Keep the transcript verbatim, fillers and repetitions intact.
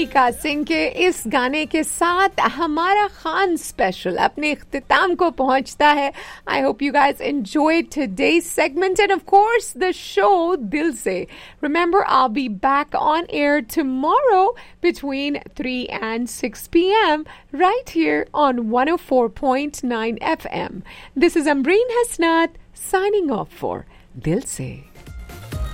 मीका सिंह के इस गाने के साथ हमारा खान स्पेशल अपने इख्तिताम को पहुंचता है. I hope you guys enjoyed today's segment and of course the show Dil Se. Remember, I'll be back on air tomorrow between three and six p.m. right here on one oh four point nine F M. This is Ambreen Hasnat signing off for Dil Se.